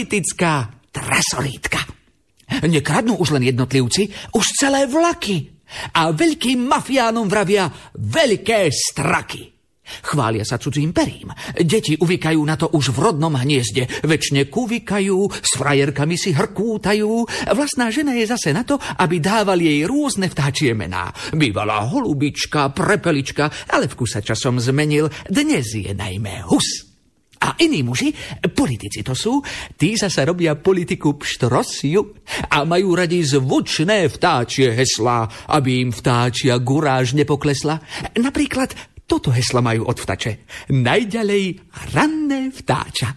politická trasorítka. Nekradnú už len jednotlivci, už celé vlaky. A veľkým mafiánom vravia veľké straky. Chvália sa cudzím perím. Deti uvykajú na to už v rodnom hniezde. Večne kuvikajú, s frajerkami si hrkútajú. Vlastná žena je zase na to, aby dával jej rôzne vtáčie mená. Bývalá holubička, prepelička, ale vkus sa časom zmenil. Dnes je najmä hus. A iní muži, politici to sú, tí zasa robia politiku pštrosiu a majú radi zvučné vtáčie heslá, aby im vtáčia guráž nepoklesla. Napríklad toto heslo majú od vtače. Najďalej ranné vtáča.